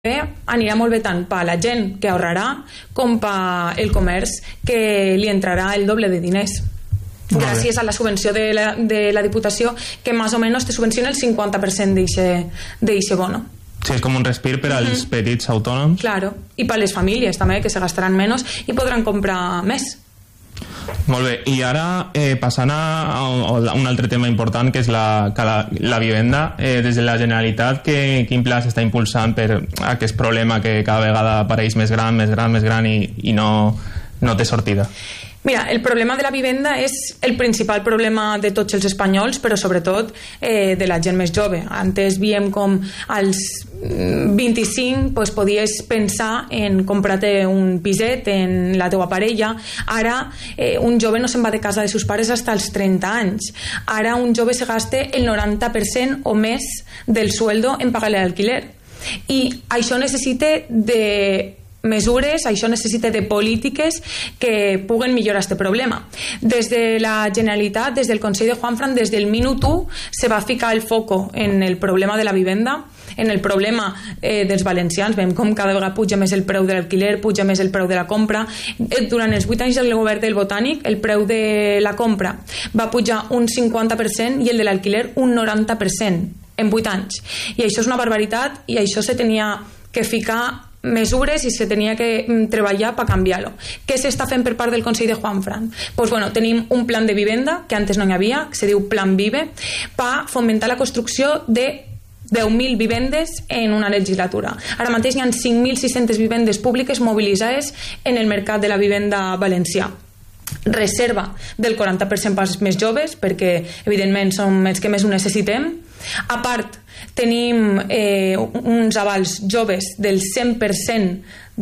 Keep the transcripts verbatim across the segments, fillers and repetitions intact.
anirà molt bé tant per la gent que ahorrarà com per el comerç que li entrarà el doble de diners gràcies a la subvenció de la, de la Diputació, que més o menys te subvenciona el cinquanta per cent d'eixe bono. Sí, és com un respir per als mm-hmm. petits autònoms. Claro, i per les famílies també, que se gastaran menys i podran comprar més. Molt bé, i ara eh, passant a, a un altre tema important, que és la, que la, la vivenda, eh, des de la Generalitat, que, quin pla s'està impulsant per aquest problema que cada vegada apareix més gran, més gran, més gran i, i no, no té sortida? Mira, el problema de la vivenda és el principal problema de tots els espanyols, però sobretot eh, de la gent més jove. Antes víem com als vint-i-cinc pues, podies pensar en comprar-te un piset en la teua parella. Ara eh, un jove no se'n va de casa de seus pares fins als trenta anys. Ara un jove se gasta el noranta per cent o més del sueldo en pagar l'alquiler. I això necessita de mesures, això necessita de polítiques que puguen millorar aquest problema. Des de la Generalitat, des del Consell de Juanfran, des del minut u se va ficar el foco en el problema de la vivenda, en el problema eh, dels valencians. Veiem com cada vegada puja més el preu de l'alquiler, puja més el preu de la compra. Durant els vuit anys del govern del Botànic, el preu de la compra va pujar un cinquanta per cent i el de l'alquiler un noranta per cent en vuit anys. I això és una barbaritat, i això se tenia que ficar mesures i se tenia que treballar per canviar-lo. Què s'està fent per part del Consell de Juanfran? Pues bueno, tenim un plan de vivenda que antes no hi havia, que se diu Plan Vive, per fomentar la construcció de deu mil vivendes en una legislatura. Ara mateix hi ha cinc mil sis-centes vivendes públiques mobilitzades en el mercat de la vivenda valencià. Reserva del quaranta per cent pels més joves, perquè evidentment som els que més ho necessitem. A part, tenim eh, uns avals joves del cent per cent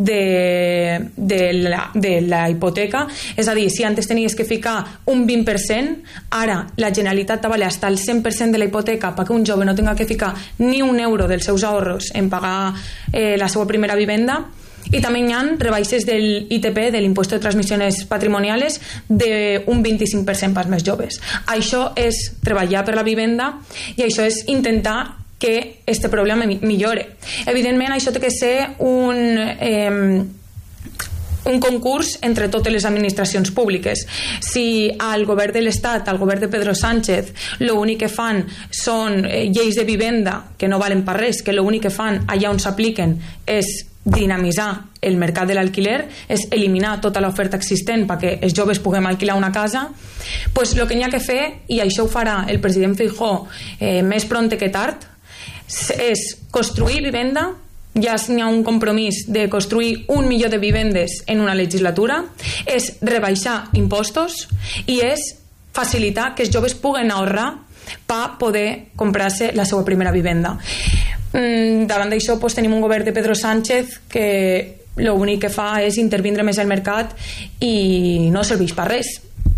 de, de, la, de la hipoteca. És a dir, si antes tenies que ficar un vint per cent, ara la Generalitat t'avala fins al cent per cent de la hipoteca perquè un jove no tenga que ficar ni un euro dels seus ahorros en pagar eh, la seva primera vivenda. I també hi ha rebaixes del I T P, de l'impuesto de transmissions patrimoniales, d'un vint-i-cinc per cent pels més joves. Això és treballar per la vivenda i això és intentar que aquest problema millore. Evidentment, això té que ser un... Eh, un concurs entre totes les administracions públiques. Si al govern de l'Estat, al govern de Pedro Sánchez, l'únic que fan són lleis de vivenda que no valen per res, que l'únic que fan allà on s'apliquen és dinamitzar el mercat de l'alquiler, és eliminar tota l'oferta existent perquè els joves puguem alquilar una casa, pues el que n'hi ha que fer, i això ho farà el president Feijóo eh, més pronte que tard, és construir vivenda. Ja n'hi ha un compromís de construir un milió de vivendes en una legislatura, és rebaixar impostos i és facilitar que els joves puguen ahorrar per poder comprar-se la seva primera vivenda. Mm, davant d'això pues, tenim un govern de Pedro Sánchez que l'únic que fa és intervindre més al mercat i no serveix per res.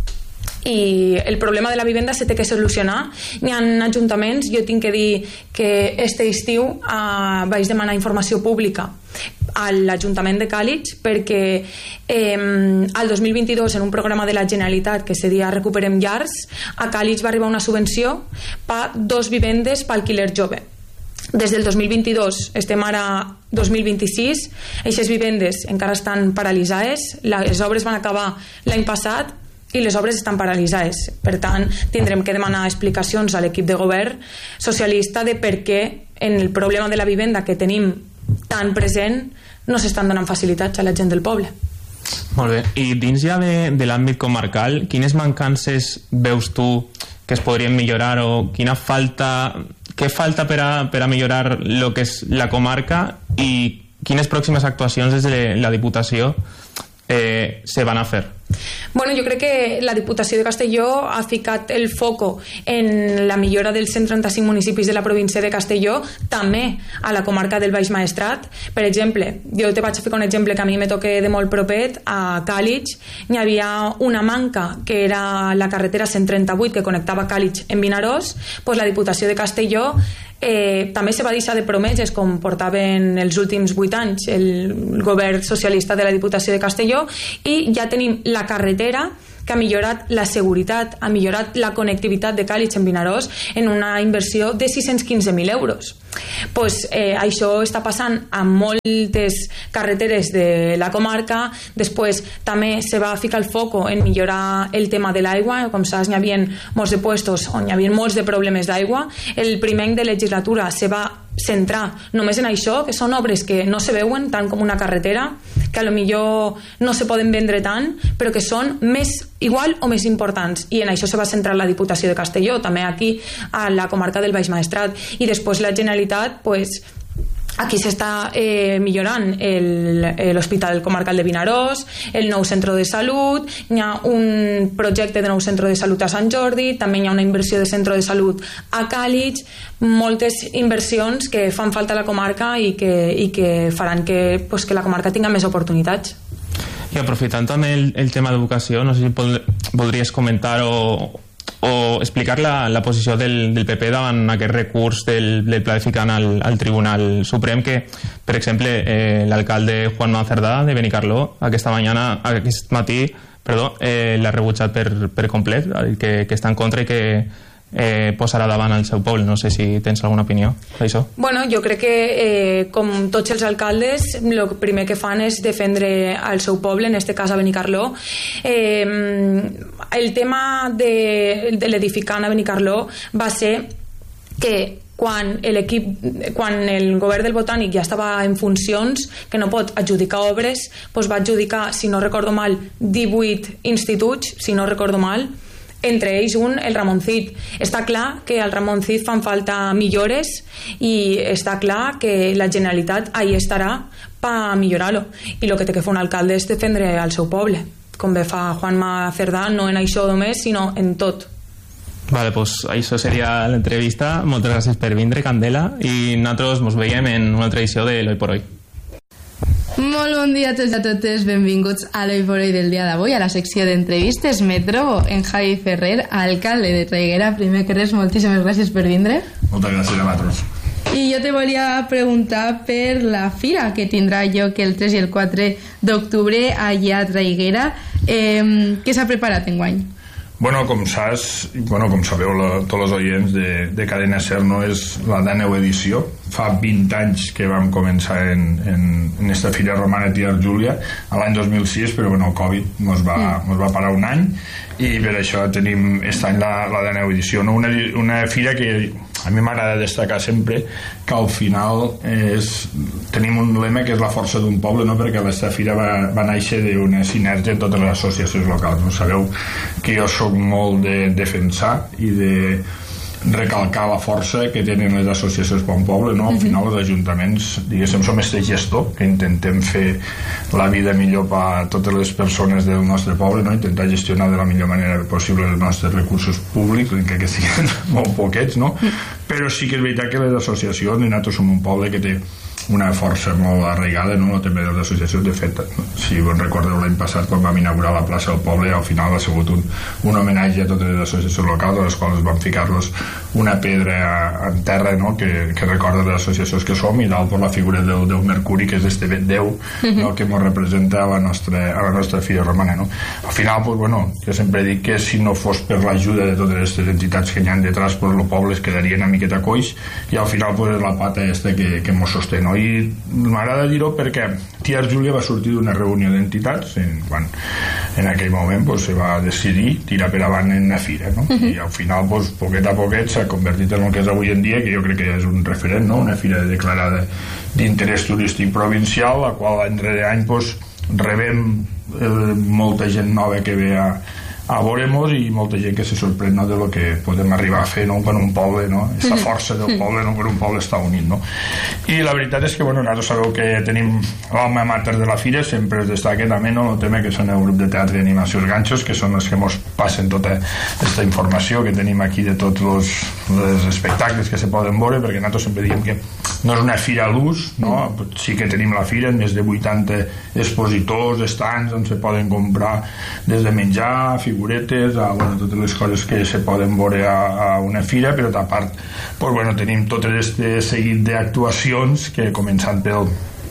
I el problema de la vivenda se té que solucionar. Hi ha ajuntaments, jo tinc que dir que este estiu eh, vaig demanar informació pública a l'Ajuntament de Càlig perquè eh, al dos mil vint-i-dos en un programa de la Generalitat que se deia Recuperem Llars, a Càlig va arribar una subvenció per dos vivendes per alquiler jove. Des del dos mil vint-i-dos estem ara dos mil vint-i-sis, aquestes vivendes encara estan paralitzades, les obres van acabar l'any passat i les obres estan paralitzades. Per tant, tindrem que demanar explicacions a l'equip de govern socialista de per què en el problema de la vivenda que tenim tan present no s'estan donant facilitats a la gent del poble. Molt bé. I dins ja de, de l'àmbit comarcal, quines mancances veus tu que es podrien millorar o quina falta, què falta per a, per a millorar el que és la comarca i quines pròximes actuacions des de la Diputació eh, se van a fer? Bueno, jo crec que la Diputació de Castelló ha ficat el foco en la millora dels cent trenta-cinc municipis de la província de Castelló, també a la comarca del Baix Maestrat. Per exemple, jo te vaig a ficar un exemple que a mi me toca de molt propet. A Càlig hi havia una manca que era la carretera cent trenta-vuit que connectava Càlig en Vinaròs. Pues la Diputació de Castelló Eh, també se va deixar de promeses com portaven els últims vuit anys el govern socialista de la Diputació de Castelló i ja tenim la carretera que que ha millorat la seguretat, ha millorat la connectivitat de Càlig en Vinaròs en una inversió de sis-cents quinze mil euros. Pues, eh, això està passant a moltes carreteres de la comarca. Després també se va ficar el foco en millorar el tema de l'aigua. Com saps, hi havia molts de puestos on hi havia molts de problemes d'aigua. El primer any de legislatura se va centrar només en això, que són obres que no se veuen tant com una carretera, que a lo millor no se poden vendre tant, però que són més igual o més importants, i en això se va centrar la Diputació de Castelló, també aquí a la comarca del Baix Maestrat. I després la Generalitat, pues, aquí s'està eh, millorant l'Hospital Comarcal de Vinaròs, el nou centre de salut, hi ha un projecte de nou centre de salut a Sant Jordi, també hi ha una inversió de centre de salut a Càlig, moltes inversions que fan falta a la comarca i que, i que faran que, pues, que la comarca tinga més oportunitats. I aprofitant també el, el tema d'educació, no sé si pod podries comentar o o explicar la, la posició del, del P P davant aquest recurs del, del Pla de Ficant al, al Tribunal Suprem, que, per exemple, eh, l'alcalde Juanma Cerdà de Benicarló aquesta mañana, aquest matí, perdó, eh, l'ha rebutjat per, per complet, que, que està en contra i que eh, posarà davant el seu poble. No sé si tens alguna opinió d'això. Bueno, jo crec que eh, com tots els alcaldes el primer que fan és defendre el seu poble, en este cas a Benicarló. Eh, el tema de, de l'edificant a Benicarló va ser que quan l'equip, quan el govern del Botànic ja estava en funcions, que no pot adjudicar obres, doncs va adjudicar, si no recordo mal, divuit instituts, si no recordo mal, entre ells un, el Ramoncit. Està clar que al Ramoncit fan falta millores i està clar que la Generalitat ahí estarà per millorar-lo, i el que té que fer un alcalde és defendre el seu poble, com bé fa Juanma Cerdà, no en això només, sinó en tot. Vale, pues això seria l'entrevista. Moltes gràcies per vindre, Candela, i nosaltres ens veiem en una altra edició de l'Hoy por Hoy. Molt bon dia a tots i a totes, benvinguts a l'Hoy por Hoy del dia d'avui, a la secció d'entrevistes. Me trobo en Javi Ferrer, alcalde de Traiguera. Primer que res, moltíssimes gràcies per vindre. Moltes gràcies a vosaltres. I jo te volia preguntar per la fira que tindrà lloc el tres i el quatre d'octubre allà a Traiguera. Eh, què s'ha preparat enguany? Bueno, com saps, bueno, com sabeu la, tots els oients de, de Cadena Ser, no és la dèneu edició. Fa vint anys que vam començar en, en, en esta fira romana Tia Júlia, a l'any dos mil sis, però bueno, el Covid mos va, mm. mos va parar un any, i per això tenim aquest any la, la dèneu edició, no? Una, una fira que a mi m'agrada destacar sempre que al final és, tenim un lema que és la força d'un poble, no? Perquè aquesta fira va, va néixer d'una sinergia de totes les associacions locals, no? Sabeu que jo soc molt de defensar i de recalcar la força que tenen les associacions per un poble, no? Al final els ajuntaments, diguéssim, som este gestor que intentem fer la vida millor per a totes les persones del nostre poble, no? Intentar gestionar de la millor manera possible els nostres recursos públics, encara que siguin molt poquets, no? Però sí que és veritat que les associacions, i nosaltres som un poble que té una força molt arraigada, no? També de les associacions. De fet, si vos recordeu l'any passat quan vam inaugurar la plaça del poble, al final ha sigut un, un homenatge a totes les associacions locals, a les quals vam ficar-los una pedra en terra, no? que, que recorda les associacions que som, i dalt per la figura del Déu Mercuri, que és este Déu, no? Que ens representa a la nostra, a la nostra fira romana, no? Al final, pues, bueno, jo sempre dic que si no fos per l'ajuda de totes aquestes entitats que hi ha detrás, pues, el poble es quedaria una miqueta coix, i al final pues, és la pata esta que, que mos sostén, no? I m'agrada dir-ho perquè Tia Júlia va sortir d'una reunió d'entitats en, quan en aquell moment pues, se va decidir tirar per avant en una fira, no? Uh-huh. I al final pues, poquet a poquet s'ha convertit en el que és avui en dia, que jo crec que és un referent, no? Una fira declarada d'interès turístic provincial, la qual any rere any pues, rebem eh, molta gent nova que ve a a veure-nos, i molta gent que se sorprèn, no, de lo que podem arribar a fer, no, per un poble, no? Aquesta força del poble, no, per un poble està unit, no? I la veritat és que, bueno, nosaltres sabeu que tenim l'alma mater de la fira, sempre es destaca també, no, el tema que són el grup de teatre i animació Els Ganxos, que són els que ens passen tota aquesta informació que tenim aquí de tots els, els espectacles que se poden veure, perquè nosaltres sempre diem que no és una fira a l'ús, no? Sí que tenim la fira, més de vuitanta expositors, estants on se poden comprar des de menjar, figuretes, a, bueno, totes les coses que se poden veure a, a una fira, però a part pues, bueno, tenim tot aquest seguit d'actuacions que, començant pel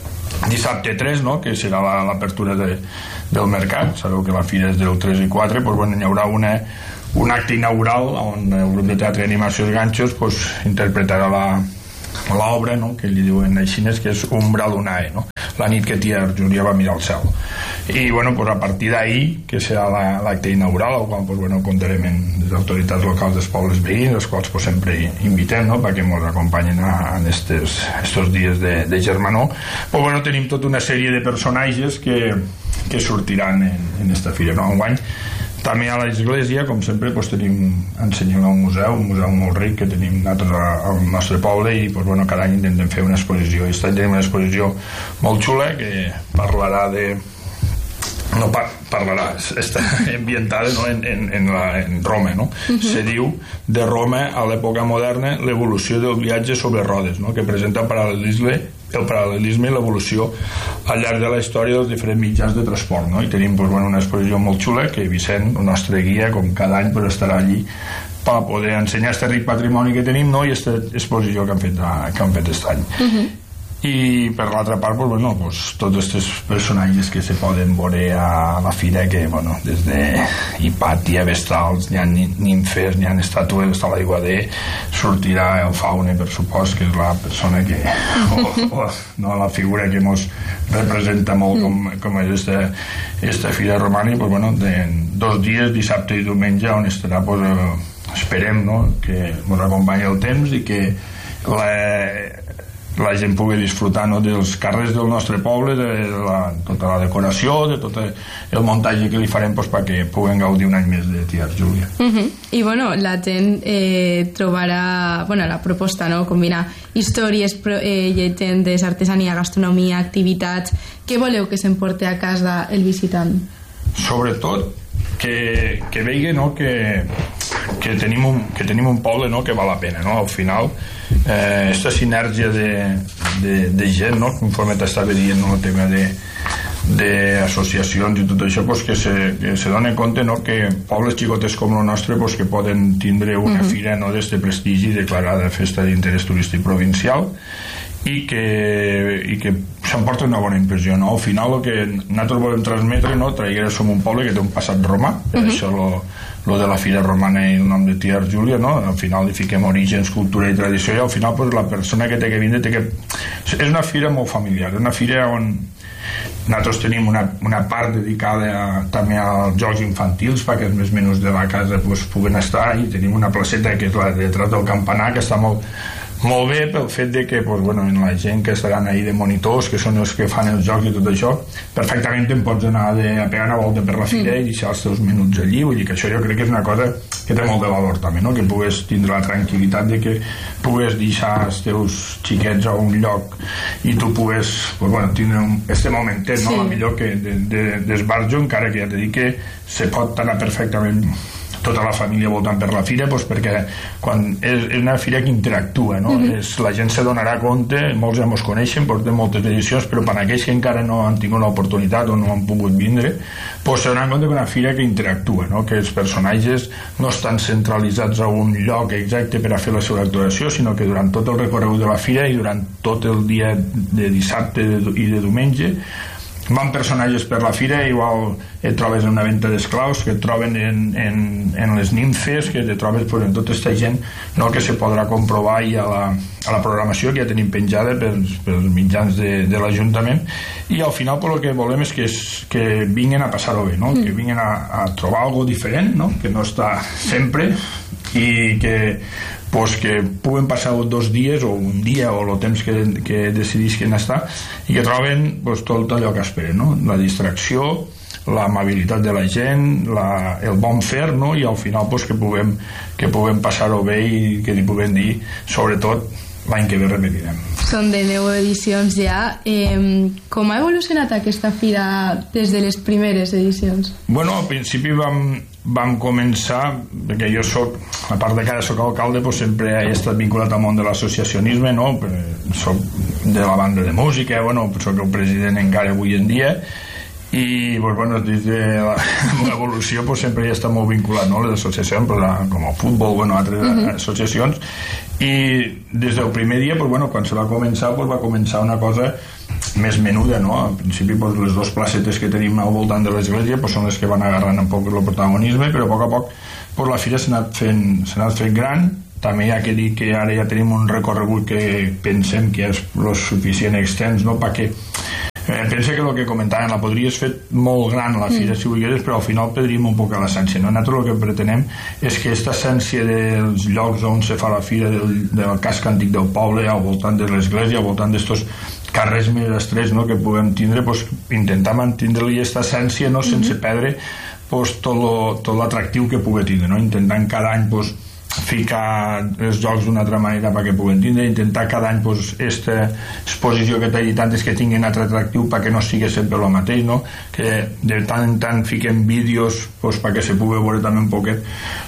dissabte tres, no?, que serà l'apertura de, del mercat. Sabeu que la fira és del tres i quatre, doncs, bueno, hi haurà una, un acte inaugural on el grup de teatre i animació Ganxos pues, interpretarà la l'obra, no?, que li diuen així, que és Umbra Lunae, no?, la nit que tia Júlia va mirar al cel. I bueno, pues a partir d'ahir, que serà l'acte la, inaugural, al qual pues, bueno, comptarem amb les autoritats locals dels pobles veïns, els quals pues, sempre invitem, no?, perquè ens acompanyen en aquests dies de, de germanor. Pues, bueno, tenim tota una sèrie de personatges que, que sortiran en, en esta fira, no?, enguany. També a l'església, com sempre, doncs, tenim, ensenyem un museu, un museu molt ric que tenim nosaltres al nostre poble i doncs, bueno, cada any intentem fer una exposició. I aquest any tenim una exposició molt xula que parlarà de... no par parlarà, està ambientada, no?, en, en, en, la, en Roma, no? Uh-huh. Se diu de Roma a l'època moderna l'evolució del viatge sobre rodes, no?, que presenta paral·lelisme el paral·lelisme i l'evolució al llarg de la història dels diferents mitjans de transport, no? I tenim pues, bueno, una exposició molt xula que Vicent, el nostre guia, com cada any pues, estarà allí per poder ensenyar aquest ric patrimoni que tenim, no?, i aquesta exposició que han fet, que han fet aquest any. Uh-huh. I per l'altra part pues, bueno, pues, tots aquests personatges que se poden veure a la fira, que bueno, des de Hipàtia, Vestals, n'hi ha nimfes, n'hi ha estàtues, està l'aiguader, sortirà el Faune, per supost, que és la persona que o, o, no, la figura que ens representa molt com, com és esta, esta fira romana. I pues, bueno, de dos dies, dissabte i diumenge, on estarà pues, eh, esperem, no?, que ens acompanyi el temps i que la la gent pugui disfrutar, no?, dels carrers del nostre poble, de la, tota la decoració, de tot el muntatge que li farem pues, perquè puguen gaudir un any més de Tia Júlia. Uh-huh. I bueno, la gent eh, trobarà, bueno, la proposta, no?, combinar històries, pro, eh, llegendes, artesania, gastronomia, activitats. Què voleu que s'emporti a casa el visitant? Sobretot que, que vegi, no?, que, que, tenim un, que tenim un poble, no?, que val la pena, no?, al final aquesta eh, sinergia de, de, de gent, no?, conforme t'estava dient, no?, el tema de d'associacions i tot això, pues, que, se, que se donen compte, no?, que pobles xicotes com el nostre pues, que poden tindre una uh-huh. fira, no?, d'este prestigi declarada festa d'interès turístic provincial i que, i que s'emporta una bona impressió, no? Al final el que nosaltres volem transmetre, no?, Traiguera som un poble que té un passat romà, per uh-huh. això lo, lo de la fira romana i el nom de Tia Júlia, no?, al final li fiquem orígens, cultura i tradició, i al final pues, la persona que té que vindre té que... és una fira molt familiar, és una fira on nosaltres tenim una, una part dedicada a, també als jocs infantils perquè els més menús de la casa pues, puguen estar, i tenim una placeta que és la de detrás del campanar, que està molt molt bé pel fet de que pues, bueno, la gent que estaran ahí de monitors, que són els que fan els jocs i tot això, perfectament te'n pots anar de, a pegar una volta per la fira mm. i deixar els teus minuts allí. Vull dir que això jo crec que és una cosa que té molt de valor també, no?, que pugues tindre la tranquil·litat de que pugues deixar els teus xiquets a un lloc i tu pugues pues, bueno, tindre un, este momentet, no?, sí. millor que de, de, d'esbarjo, encara que ja t'he dit que se pot anar perfectament tota la família voltant per la fira, doncs perquè quan és, és una fira que interactua, no? Mm-hmm. és, la gent se donarà compte, molts ja mos coneixen, portem moltes edicions, però per aquells que encara no han tingut l'oportunitat o no han pogut vindre, doncs se donaran compte que és una fira que interactua, no? Que els personatges no estan centralitzats a un lloc exacte per a fer la seva actuació, sinó que durant tot el recorregut de la fira i durant tot el dia de dissabte i de diumenge van personatges per la fira, igual et trobes en una venta d'esclaus, que et troben en, en, en les nimfes, que et trobes pues, en tota aquesta gent, no?, que se podrà comprovar i a la, a la programació que ja tenim penjada pels, pels mitjans de, de l'Ajuntament, i al final pues, el que volem és que, és, que vinguin a passar-ho bé, no? Mm. Que vinguin a, a trobar algo diferent, no?, que no està sempre, i que pues que puguen passar dos dies o un dia o el temps que, que decidisquen estar i que troben pues, tot allò que esperen, no? La distracció, l'amabilitat de la gent, la, el bon fer, no? I al final pues, que puguem, que puguem passar-ho bé i que li puguem dir, sobretot, l'any que ve repetirem. Són de deu edicions ja. Eh, com ha evolucionat aquesta fira des de les primeres edicions? Bueno, al principi vam, vam començar, perquè jo soc, a part de que ara soc alcalde, pues sempre he estat vinculat al món de l'associacionisme, no? Soc de la banda de música, bueno, soc el president encara avui en dia, i pues, bueno, des de l'evolució pues, sempre he estat molt vinculat, no? Les associacions pues, com el futbol, bueno, altres uh-huh. associacions, i des del primer dia pues, bueno, quan se va començar pues, va començar una cosa més menuda, no? Al principi pues, les dues placetes que tenim al voltant de l'església pues, són les que van agarrant un poc el protagonisme, però a poc a poc pues, la fira s'ha anat fent, s'ha anat fent gran. També hi ha que dir que ara ja tenim un recorregut que pensem que és lo suficient extens, no? Perquè eh, pensa que el que comentaven la podries fer molt gran la fira, mm. si volgueres, però al final perdríem un poc a l'essència, no? Nosaltres el que pretenem és que aquesta essència dels llocs on se fa la fira, del, del casc antic del poble, al voltant de l'església, al voltant d'estos carrers més estrets, no? Que puguem tindre, pues, intentar mantenir-li aquesta essència, no? Sense mm-hmm. perdre pues, tot l'atractiu que pugui tindre, no? Intentant cada any pues, ficar els jocs d'una altra manera perquè puguin tindre, intentar cada any pues, esta exposició que t'he dit antes que tinguin altre atractiu perquè no sigui sempre el mateix, no? Que de tant en tant fiquem vídeos pues, perquè se pugui veure també un poquet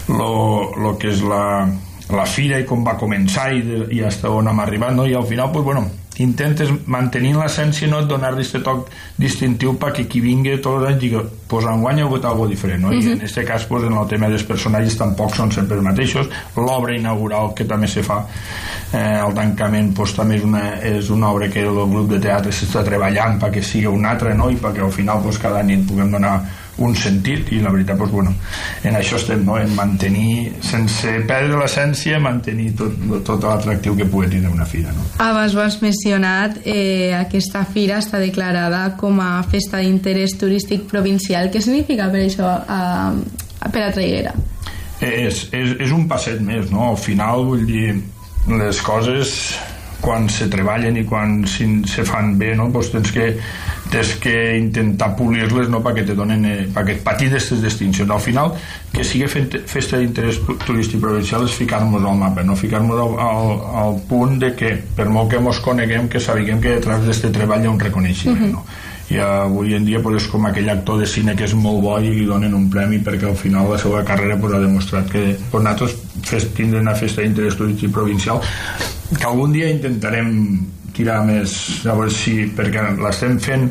lo, lo que és la, la fira i com va començar i, de, i hasta on hem arribat, no? I al final pues, bueno, intentes mantenir l'essència, no? Donar-li aquest toc distintiu perquè qui vingui tots els anys digui pues enguany ha hagut alguna cosa diferent, no? Uh-huh. I en aquest cas pues, en el tema dels personatges tampoc són sempre els mateixos. L'obra inaugural que també se fa eh, al tancament pues, també és una, és una obra que el grup de teatre s'està treballant perquè sigui una altra, no? I perquè al final pues, cada nit puguem donar un sentit i la veritat, doncs, bueno, en això estem, no? En mantenir, sense perdre l'essència, mantenir tot, tot l'atractiu que pugui tindre una fira, no? Abans ho has mencionat, eh, aquesta fira està declarada com a festa d'interès turístic provincial. Què significa per això a, a, per a Traiguera? És, és, és un passet més, no? Al final, vull dir, les coses quan se treballen i quan si, se fan bé, no? Pues tens que tens que intentar polir-les, no? Perquè te donen eh, perquè patir d'aquestes distincions. Al final, que sigui festa d'interès turístic provincial és ficar-nos al mapa, no? Ficar-nos al, al, al punt de que per molt que mos coneguem, que sapiguem que detrás d'aquest treball hi ha un reconeixement, uh-huh. no? I avui en dia pues, és com aquell actor de cine que és molt bo i li donen un premi perquè al final la seva carrera pues, ha demostrat que pues, nosaltres fes, tindrem una festa d'interès turístic provincial que algun dia intentarem tirar més, a veure si, perquè l'estem fent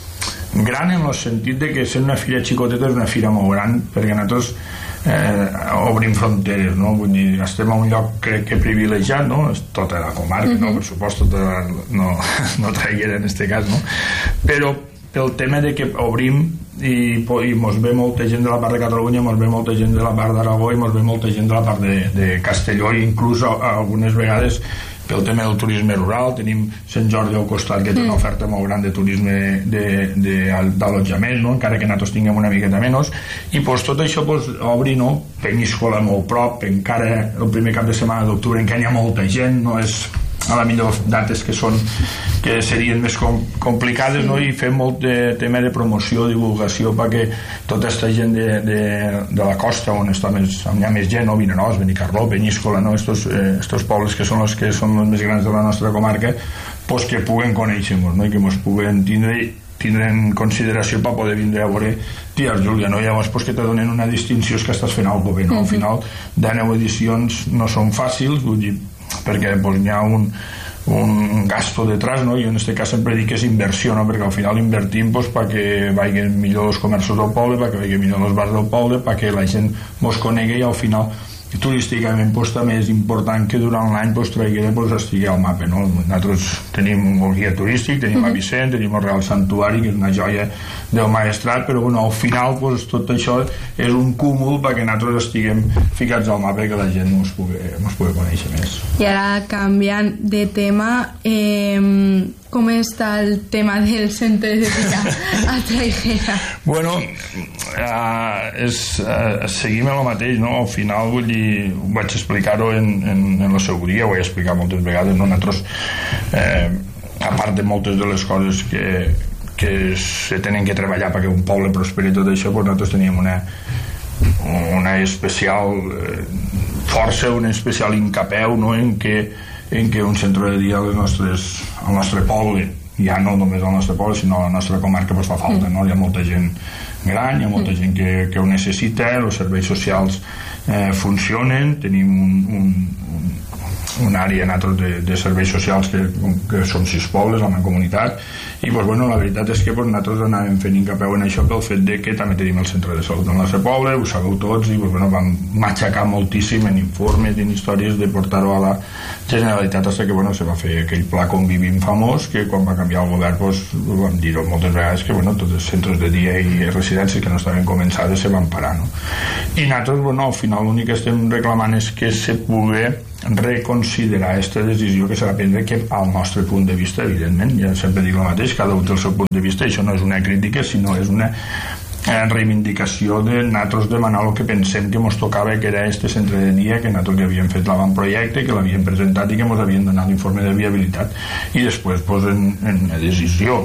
gran en el sentit de que sent una fira xicoteta és una fira molt gran perquè nosaltres eh, obrim fronteres, no? Vull dir, estem a un lloc crec que privilegiat, no? És tota la comarca, uh-huh. no? Per supost tota la, no, no Traiguera en este cas, no? Però el tema de que obrim i, i mos ve molta gent de la part de Catalunya, mos ve molta gent de la part d'Aragó i mos ve molta gent de la part de, de Castelló i inclús a, a algunes vegades pel tema del turisme rural. Tenim Sant Jordi al costat que té una oferta molt gran de turisme d'allotjament, no? Encara que nosaltres tinguem una miqueta menys i pues, tot això pues, obri, no? Peníscola molt prop, encara el primer cap de setmana d'octubre encara hi ha molta gent, no és a la millor dates que són que serien més com, complicades, no? I fem molt de tema de promoció, divulgació perquè tota aquesta gent de, de, de la costa on, està més, on hi ha més gent, no? Vinaròs, Benicarló, Peníscola, no? Estos, eh, estos pobles que són els que són els més grans de la nostra comarca pues, que puguen conèixer-nos, no? I que ens puguen tindre tindre en consideració per poder vindre a veure Tia Júlia, no? Llavors pues, que te donen una distinció és que estàs fent alguna cosa bé, no? Al final de nou edicions no són fàcils, vull dir, perquè pues, hi ha un, un gasto detrás, no? I en aquest cas sempre dic que és inversió, no? Perquè al final invertim pues, perquè vagin millor els comerços del poble, perquè vagin millor els bars del poble, perquè la gent mos conegui i al final turísticament pues, també és important que durant l'any pues, Traiguera pues, estigui al mapa, no? Nosaltres tenim un guia turístic, tenim uh-huh. a Vicent, tenim el Real Santuari que és una joia del Maestrat, però bueno, al final pues, tot això és un cúmul perquè nosaltres estiguem ficats al mapa i que la gent ens pugui, ens pugui conèixer més. I ara canviant de tema, eh, com està el tema del centre de tica a Traiguera? Bueno, uh, és, uh, seguim el mateix, no? Al final, vull dir, vaig explicar-ho en, en, en la seu dia, ho he explicat moltes vegades, no? Nosaltres, eh, a part de moltes de les coses que, que se tenen que treballar perquè un poble prosperi tot això, doncs nosaltres teníem una, una especial eh, força, un especial incapeu, no? En què en què un centre de dia als nostres, al nostre poble, ja no només al nostre poble sinó a la nostra comarca pues, fa falta, no? Hi ha molta gent gran, hi ha molta gent que, que ho necessita, els serveis socials eh, funcionen, tenim un, un, un, una àrea de, de serveis socials que, que som sis pobles, la mancomunitat, i pues, bueno, la veritat és que pues, nosaltres anàvem fent incapeu en això pel fet de que també tenim el centre de salut del nostre poble, ho sabeu tots, i pues, bueno, vam matxacar moltíssim en informes i en històries de portar-ho a la Generalitat fins que bueno, se va fer aquell pla Convivim famós, que quan va canviar el govern pues, vam dir-ho moltes vegades que bueno, tots els centres de dia i residències que no estaven començades se van parar, no? I nosaltres, bueno, al final l'únic que estem reclamant és que se pugui reconsiderar aquesta decisió que s'ha de prendre, que al nostre punt de vista, evidentment, ja sempre dic el mateix, cada un té el seu punt de vista, això no és una crítica, sinó és una reivindicació de nosaltres demanar el que pensem que ens tocava, que era este centre de dia, que nosaltres havíem fet l'avantprojecte, que l'havíem presentat i que ens havien donat l'informe de viabilitat, i després pues, en, en una decisió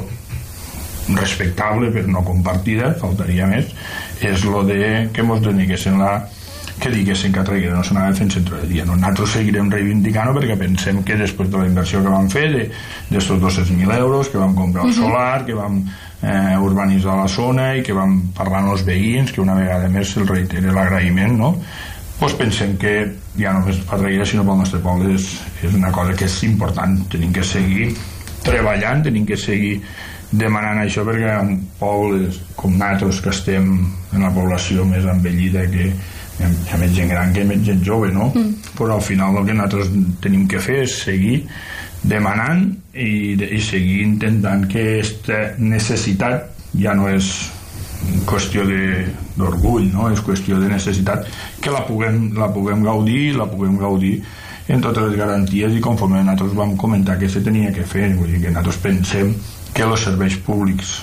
respectable però no compartida, faltaria més, és lo de que ens deneguessin la que diguessin que a Traiguera no s'anava fent centre de dia, no? Nosaltres seguirem reivindicant-ho perquè pensem que després de la inversió que vam fer d'estos dos-cents mil euros, que vam comprar el solar, que vam eh, urbanitzar la zona i que vam parlar amb els veïns, que una vegada més se'ls reitere l'agraïment, no? Pues pensem que ja no només per Traiguera sinó pel nostre poble és, és una cosa que és important, tenim que seguir treballant, tenim que seguir demanant això, perquè en pobles com nosaltres, que estem en la població més envellida, que hi ha més gent gran que més gent jove, no? Mm. Però al final el que nosaltres tenim que fer és seguir demanant i, i seguir intentant que aquesta necessitat ja no és qüestió d'orgull, no? És qüestió de necessitat, que la puguem, la puguem gaudir, la puguem gaudir en totes les garanties, i conforme nosaltres vam comentar que se tenia que fer, vull dir que nosaltres pensem que els serveis públics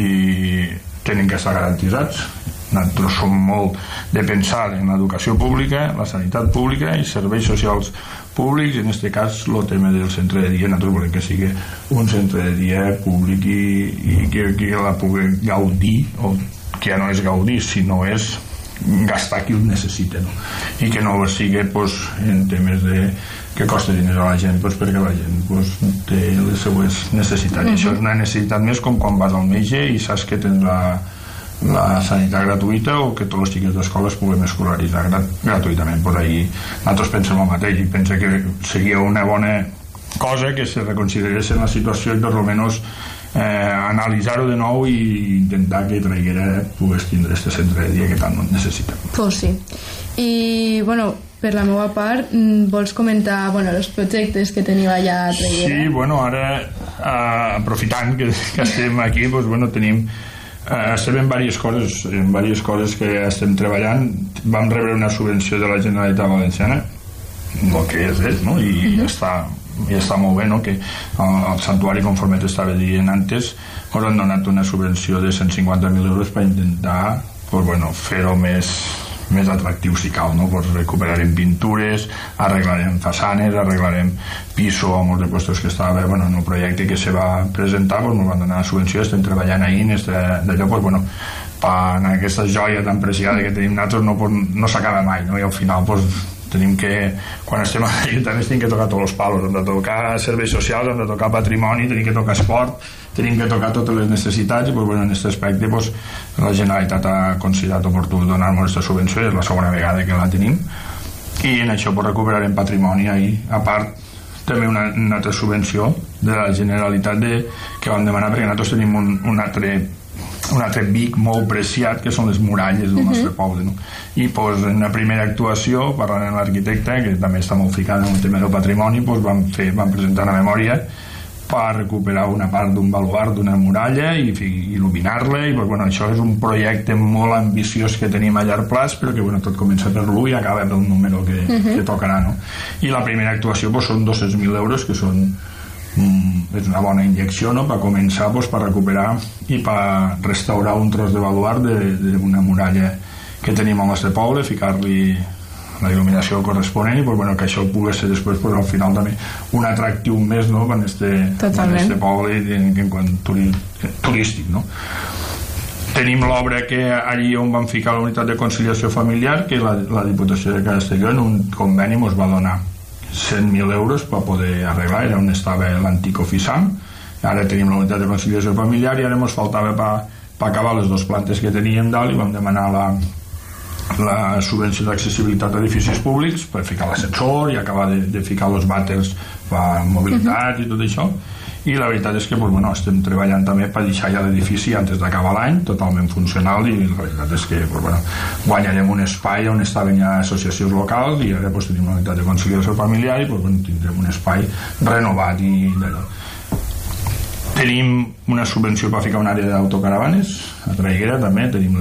i tenen que estar garantitzats. Nosaltres som molt de pensar en l'educació pública, la sanitat pública i serveis socials públics, i en aquest cas el tema del centre de dia nosaltres volem que sigui un centre de dia públic i, i que, que la pugui gaudir, o que ja no és gaudir sinó és gastar qui ho necessita, no? I que no sigui pues, en temes de que costa diners a la gent, pues, perquè la gent pues, té les seues necessitats. Mm-hmm. I això és una necessitat més com quan vas al metge i saps que tens la, la sanitat gratuïta, o que tots els xiquets d'escola es puguem escolaritzar grat gratuïtament. Pues ahí nosaltres pensem el mateix, i pensa que seria una bona cosa que se reconsiderés en la situació i per almenys eh, analitzar-ho de nou i intentar que Traiguera pogués tindre este centre de dia que tant necessita. Pues sí. I, bueno, per la meva part, vols comentar bueno, els projectes que teniu allà a Traiguera? Sí, bueno, ara eh, aprofitant que, que estem aquí, pues, bueno, tenim eh, estem en diverses coses en diverses coses que estem treballant. Vam rebre una subvenció de la Generalitat Valenciana, el que és, és no? I mm-hmm. està, i està molt bé, no? Que el, el santuari, conforme t'estava dient antes, ens han donat una subvenció de cent cinquanta mil euros per intentar pues, bueno, fer-ho més més atractiu si cal, no? Pues recuperarem pintures, arreglarem façanes, arreglarem piso a molts de puestos que estava, bueno, en un projecte que se va presentar, pues ens van donar la subvenció, estem treballant ahí en este, d'allò, pues bueno, en aquesta joia tan preciada que tenim nosaltres no, pues, no s'acaba mai, no? I al final pues, tenim que, quan estem a l'Ajuntament tenim que tocar tots els palos, hem de tocar serveis socials, hem de tocar patrimoni, tenim que tocar esport, tenim que tocar totes les necessitats, i pues, bueno, en aquest aspecte pues, la Generalitat ha considerat oportú donar-nos aquesta subvenció, és la segona vegada que la tenim, i en això pues, recuperarem patrimoni ahí. A part, també una, una altra subvenció de la Generalitat de, que vam demanar, perquè nosaltres tenim un, un altre un altre Vic molt preciat, que són les muralles del nostre uh-huh. poble, no? I pues, en la primera actuació, parlant amb l'arquitecte, que també està molt ficat en el tema del patrimoni, pues, vam, fer, vam presentar una memòria per recuperar una part d'un baluart d'una muralla i il·luminar-la, i pues, bueno, això és un projecte molt ambiciós que tenim a llarg plaç, però que bueno, tot comença per l'u i acaba pel número que, uh-huh. que tocarà, no? I la primera actuació pues, són dos-cents mil euros, que són mm, és una bona injecció, no? Per començar pues, per recuperar i per restaurar un tros de baluart d'una muralla que tenim al nostre poble, ficar-li la il·luminació corresponent, i pues, bueno, que això pugui ser després pues, al final també un atractiu més, no? En este, en este poble en, en quant turi, turístic, no? Tenim l'obra que allí on vam ficar la unitat de conciliació familiar, que la, la Diputació de Castelló en un conveni ens va donar cent mil euros per poder arreglar, era on estava l'antic Ofisam. Ara tenim la unitat de conciliació familiar i ara ens faltava per, per acabar les dues plantes que teníem dalt, i vam demanar la, la subvenció d'accessibilitat a edificis públics per ficar l'ascensor i acabar de, de ficar els vàters per mobilitat uh-huh. i tot això, i la veritat és que pues, bueno, estem treballant també per deixar ja l'edifici antes d'acabar l'any totalment funcional, i la veritat és que pues, bueno, guanyarem un espai on estaven ja associacions locals, i ara pues, tenim una unitat de conciliació familiar i pues, bueno, tindrem un espai renovat i d'allò. Tenim una subvenció per ficar una àrea d'autocaravanes a Traiguera, també tenim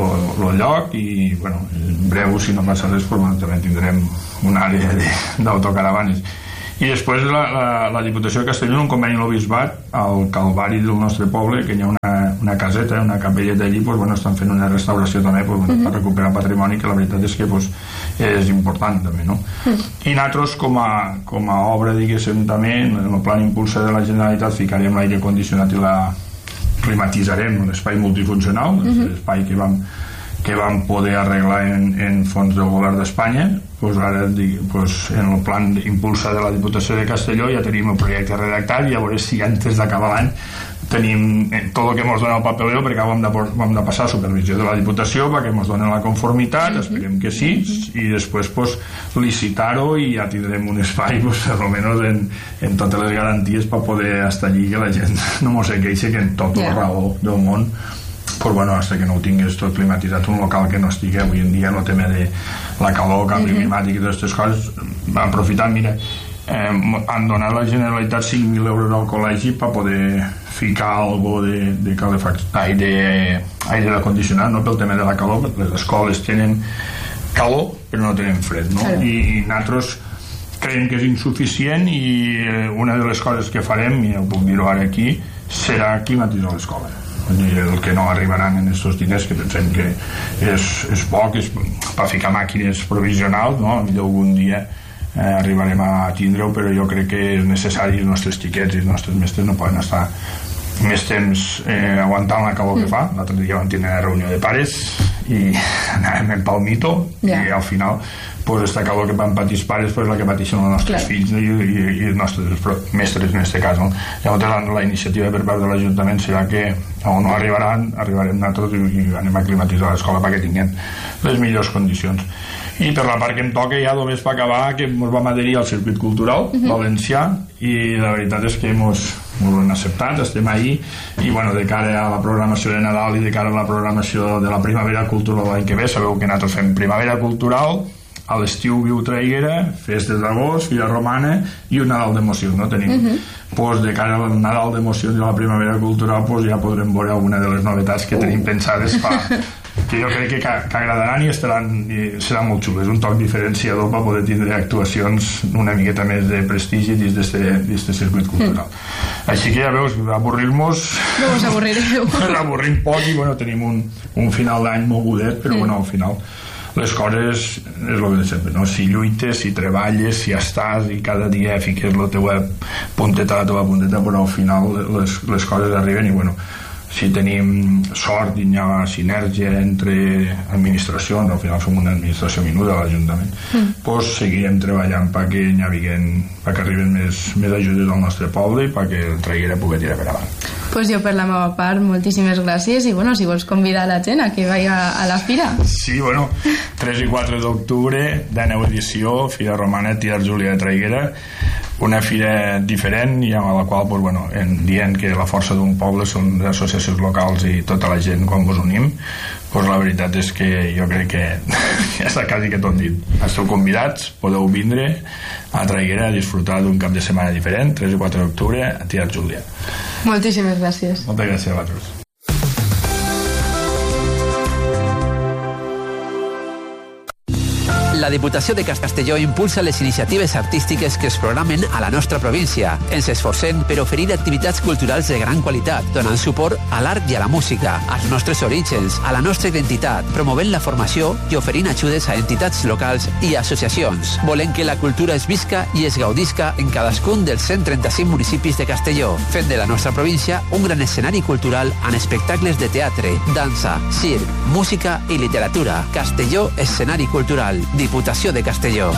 el lloc, i bueno, en breu, si no passa res, pues, bueno, també tindrem una àrea d'autocaravanes. I després la, la, la Diputació de Castelló, en un conveni amb l'Obisbat, al Calvari del nostre poble, que hi ha una, una caseta, una capelleta allí, pues, bueno, estan fent una restauració també pues, bueno, per recuperar patrimoni, que la veritat és que pues, és important també, no? I nosaltres com a, com a obra, diguéssim, també en el plan impulsor de la Generalitat ficarem l'aire condicionat i la climatitzarem l'espai multifuncional, l'espai que vam que vam poder arreglar en, en fons del govern d'Espanya. Pues ara pues, en el plan impulsor de la Diputació de Castelló ja tenim el projecte redactat, i a veure si antes d'acabar l'any tenim tot el que ens dona el papeleo, perquè vam de, vam de passar a supervisió de la Diputació perquè ens donen la conformitat, esperem que sí, i després pues, licitar-ho, i ja tindrem un espai pues, almenys en, en totes les garanties per poder estar allí, que la gent no mos se queixi, que en tota la raó del món pues bueno, hasta que no ho tingués tot climatitzat, un local que no estigui avui en dia, no tema de la calor, canvi uh-huh. climàtic i totes aquestes coses, va aprofitar, mira, eh, han donat la Generalitat cinc mil euros al col·legi per poder ficar algo de, de calefacció, aire, aire acondicionat, no pel tema de la calor, les escoles tenen calor però no tenen fred, no? Sí. I, i nosaltres creiem que és insuficient, i una de les coses que farem, i ho puc dir-ho ara aquí, serà climatitzar l'escola. El que no arribaran en aquests diners, que pensem que és, és poc, és per ficar màquines provisionals, no? Millor algun dia eh, arribarem a tindre-ho, però jo crec que és necessari. Els nostres xiquets i els nostres mestres no poden estar més temps eh, aguantant la calor que fa. L'altre dia vam tenir una reunió de pares i anàvem en palmito, yeah. i al final pues, esta calor que van patir els pares pues, la que pateixen els nostres Clar. fills, no? I, i, i els nostres mestres en aquest cas, no? Llavors la, la iniciativa per part de l'Ajuntament serà que on no arribaran, arribarem nosaltres i, i anem a climatitzar l'escola perquè tinguem les millors condicions. I per la part que em toca ja només per acabar, que ens vam adherir al circuit cultural uh-huh. valencià, i la veritat és que ens ho han acceptat, estem ahí, i bueno, de cara a la programació de Nadal i de cara a la programació de la primavera cultural l'any que ve, sabeu que nosaltres fem primavera cultural, a l'estiu Viu Traiguera, festes d'agost, Fira Romana i un Nadal d'emocions, no? Tenim, uh-huh. pues, de cara al Nadal d'emocions i a la primavera cultural, pues, ja podrem veure alguna de les novetats que uh. tenim pensades pa, que jo crec que, que agradaran i, estaran, i seran molt xules, un toc diferenciador per poder tindre actuacions una miqueta més de prestigi dins d'aquest circuit cultural. Mm. Així que ja veus, avorrir-nos no us avorrireu ens avorrim poc, i bueno, tenim un, un final d'any mogudet, però mm. bueno, al final les coses és el que de sempre, no? Si lluites, si treballes, si estàs i cada dia fiques la teva punteta, la teva punteta, però al final les, les coses arriben, i bueno, si tenim sort i hi ha sinergia entre administracions, al final som una administració menuda a l'Ajuntament, mm. doncs seguirem treballant perquè hi havien, perquè arriben més, més ajudes al nostre poble i perquè el Traiguera pugui tirar per avant. Pues jo per la meva part moltíssimes gràcies, i bueno, si vols convidar la gent a que vagi a la fira. Sí, bueno, tres i quatre d'octubre, dèneu edició, Fira Romana Tiar Júlia de Traiguera, una fira diferent i amb la qual, pues, bueno, en, dient que la força d'un poble són les associacions locals i tota la gent quan vos unim, pues la veritat és que jo crec que ja està quasi que tot dit. Esteu convidats, podeu vindre a Traiguera a disfrutar d'un cap de setmana diferent, tres i quatre d'octubre a Tiar Júlia. Moltíssimes gràcies. Moltes gràcies a vosaltres. La Diputació de Castelló impulsa les iniciatives artístiques que es programen a la nostra província. Ens esforcem per oferir activitats culturals de gran qualitat, donant suport a l'art i a la música, als nostres orígens, a la nostra identitat, promovent la formació i oferint ajudes a entitats locals i associacions. Volem que la cultura es visca i es gaudisca en cadascun dels cent trenta-cinc municipis de Castelló, fent de la nostra província un gran escenari cultural amb espectacles de teatre, dansa, circ, música i literatura. Castelló, escenari cultural. Diputació de Castelló.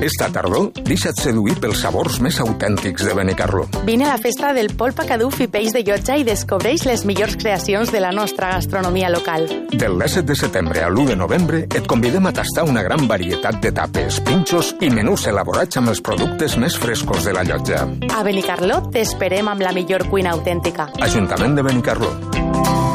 Aquesta tardor, deixa't seduir pels sabors més autèntics de Benicarló. Vine a la festa del polpa caduf i peix de llotja i descobreix les millors creacions de la nostra gastronomia local. Del disset de setembre a l'u de novembre et convidem a tastar una gran varietat de tapes, pinxos i menús elaborats amb els productes més frescos de la llotja. A Benicarló t'esperem amb la millor cuina autèntica. Ajuntament de Benicarló.